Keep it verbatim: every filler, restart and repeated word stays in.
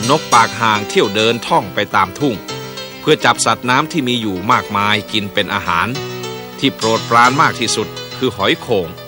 นกปากห่างเที่ยวเดินท่องไปตามทุ่งเพื่อจับสัตว์น้ำที่มีอยู่มากมายกินเป็นอาหารที่โปรดปรานมากที่สุดคือหอยโข่ง